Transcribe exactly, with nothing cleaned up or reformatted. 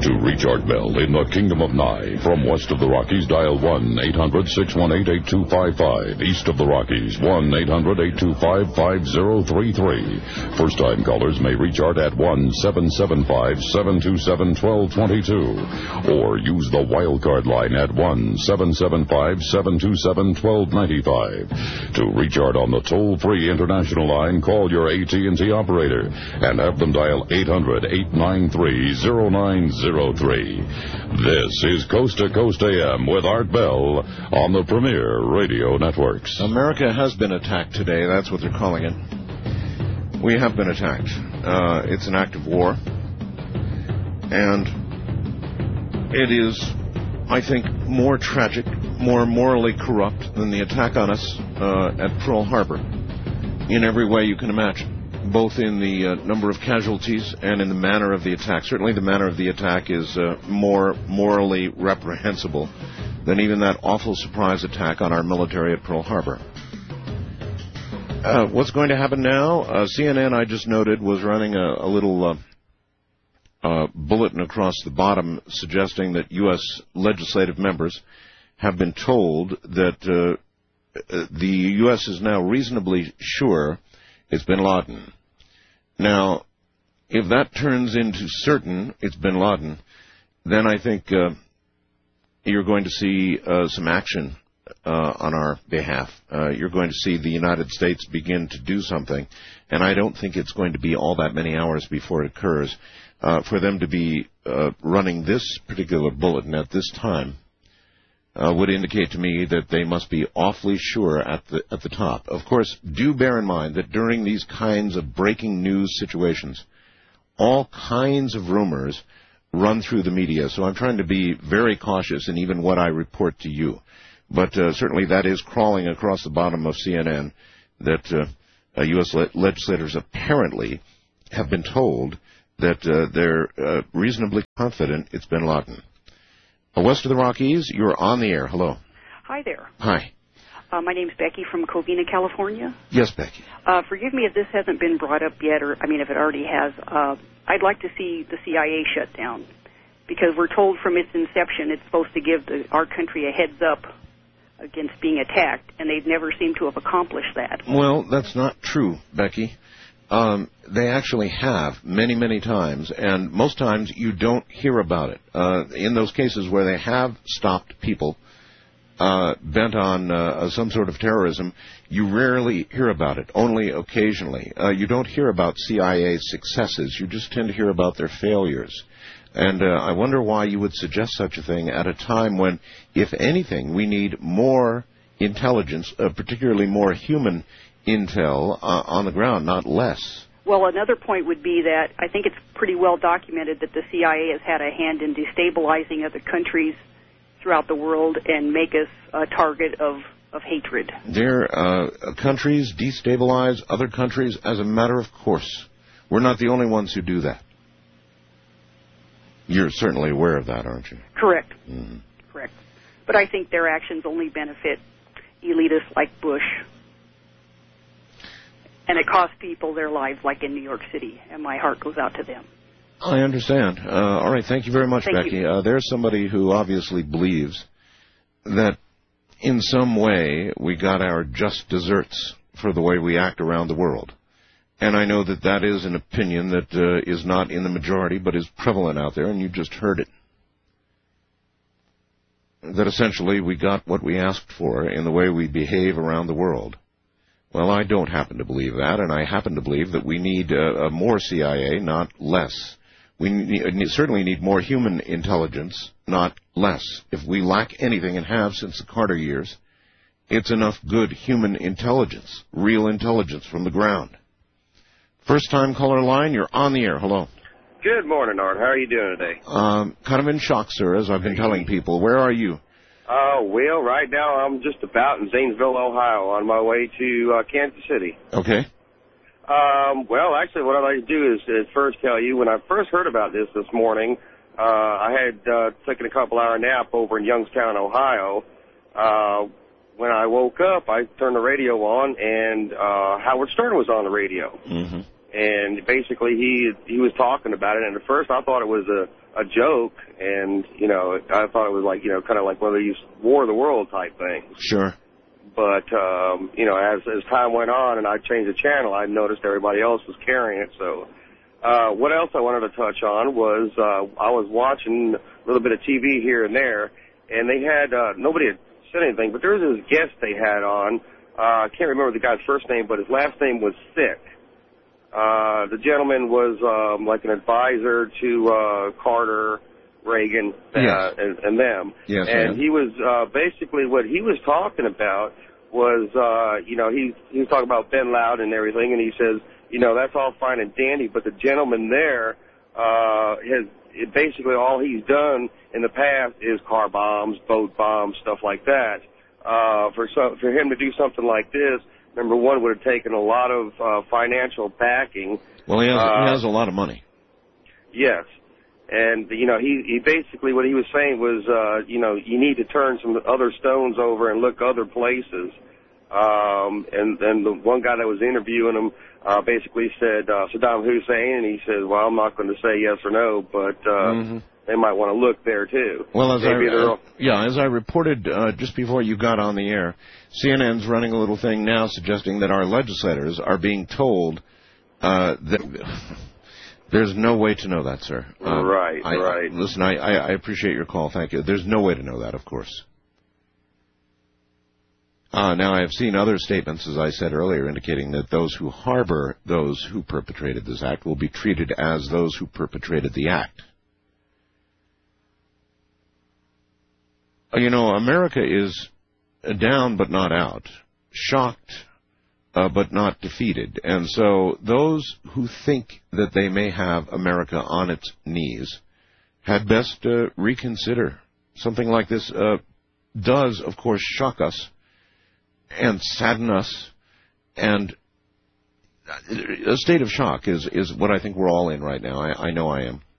To reach Art Bell in the Kingdom of Nye, from west of the Rockies, dial one eight hundred six one eight eight two five five. East of the Rockies, one eight hundred eight two five five zero three three. First-time callers may reach Art at one seven seven five seven two seven one two two two. Or use the wildcard line at one seven seven five seven two seven one two nine five. To reach Art on the toll-free international line, call your A T and T operator and have them dial eight hundred eight nine three zero nine zero three. This is Coast to Coast A M with Art Bell on the Premier Radio Networks. America has been attacked today. That's what they're calling it. We have been attacked. Uh, it's an act of war. And it is, I think, more tragic, more morally corrupt than the attack on us uh, at Pearl Harbor in every way you can imagine, both in the uh, number of casualties and in the manner of the attack. Certainly the manner of the attack is uh, more morally reprehensible than even that awful surprise attack on our military at Pearl Harbor. Uh, what's going to happen now? Uh, C N N, I just noted, was running a, a little uh, uh, bulletin across the bottom suggesting that U S legislative members have been told that uh, the U S is now reasonably sure it's bin Laden. Now, if that turns into certain it's bin Laden, then I think uh, you're going to see uh, some action uh, on our behalf. Uh, you're going to see the United States begin to do something, and I don't think it's going to be all that many hours before it occurs. Uh, for them to be uh, running this particular bulletin at this time Uh, would indicate to me that they must be awfully sure at the at the top. Of course, do bear in mind that during these kinds of breaking news situations, all kinds of rumors run through the media, so I'm trying to be very cautious in even what I report to you. But uh, certainly that is crawling across the bottom of C N N that uh, uh, U S le- legislators apparently have been told that uh, they're uh, reasonably confident it's bin Laden. West of the Rockies, you're on the air. Hello. Hi there. Hi. Uh, my name's Becky from Covina, California. Yes, Becky. Uh, forgive me if this hasn't been brought up yet, or, I mean, if it already has. Uh, I'd like to see the C I A shut down, because we're told from its inception it's supposed to give the, our country a heads up against being attacked, and they've never seemed to have accomplished that. Well, that's not true, Becky. Um, they actually have many, many times, and most times you don't hear about it. Uh, in those cases where they have stopped people uh, bent on uh, some sort of terrorism, you rarely hear about it, only occasionally. Uh, you don't hear about C I A successes. You just tend to hear about their failures. And uh, I wonder why you would suggest such a thing at a time when, if anything, we need more intelligence, uh, particularly more human intel uh, on the ground, not less. Well, another point would be that I think it's pretty well documented that the C I A has had a hand in destabilizing other countries throughout the world and make us a target of, of hatred. Their uh, countries destabilize other countries as a matter of course. We're not the only ones who do that. You're certainly aware of that, aren't you? Correct. Mm-hmm. Correct. But I think their actions only benefit elitists like Bush. And it costs people their lives, like in New York City, and my heart goes out to them. I understand. Uh, all right, thank you very much, thank Becky. Uh, there's somebody who obviously believes that in some way we got our just desserts for the way we act around the world. And I know that that is an opinion that uh, is not in the majority, but is prevalent out there, and you just heard it. That essentially we got what we asked for in the way we behave around the world. Well, I don't happen to believe that, and I happen to believe that we need uh, more C I A, not less. We need, certainly need more human intelligence, not less. If we lack anything and have since the Carter years, it's enough good human intelligence, real intelligence from the ground. First-time caller line, you're on the air. Hello. Good morning, Art. How are you doing today? Um, kind of in shock, sir, as I've been telling people. Where are you? Oh, well, right now I'm just about in Zanesville, Ohio, on my way to uh, Kansas City. Okay. Um, well, actually, what I'd like to do is, is first tell you, when I first heard about this this morning, uh, I had uh, taken a couple-hour nap over in Youngstown, Ohio. Uh, when I woke up, I turned the radio on, and uh, Howard Stern was on the radio. Mm-hmm. and basically he he was talking about it. And at first, I thought it was a a joke, and you know, I thought it was like you know, kind of like one of these War of the World type things. Sure. But um, you know, as as time went on, and I changed the channel, I noticed everybody else was carrying it. So, uh, what else I wanted to touch on was uh, I was watching a little bit of T V here and there, and they had uh, nobody had said anything, but there was this guest they had on. Uh, I can't remember the guy's first name, but his last name was Sick. Uh, the gentleman was um, like an advisor to uh, Carter, Reagan, uh, yes. and, and them. Yes, and he was uh, basically what he was talking about was, uh, you know, he, he was talking about Ben Loud and everything, and he says, you know, that's all fine and dandy, but the gentleman there uh, has it basically all he's done in the past is car bombs, boat bombs, stuff like that. Uh, for so, for him to do something like this, number one, would have taken a lot of uh, financial backing. Well, he has, uh, he has a lot of money. Yes. And, you know, he, he basically, what he was saying was, uh, you know, you need to turn some other stones over and look other places. Um, and, and the one guy that was interviewing him uh, basically said uh, Saddam Hussein, and he said, well, I'm not going to say yes or no, but uh, mm-hmm. they might want to look there, too. Well, as Maybe I, uh, yeah, as I reported uh, just before you got on the air, C N N's running a little thing now suggesting that our legislators are being told uh, that... There's no way to know that, sir. Um, right, I, right. Listen, I, I appreciate your call. Thank you. There's no way to know that, of course. Uh, now, I have seen other statements, as I said earlier, indicating that those who harbor those who perpetrated this act will be treated as those who perpetrated the act. You know, America is down but not out, shocked Uh, but not defeated. And so those who think that they may have America on its knees had best uh, reconsider. Something like this uh, does, of course, shock us and sadden us. And a state of shock is, is what I think we're all in right now. I, I know I am.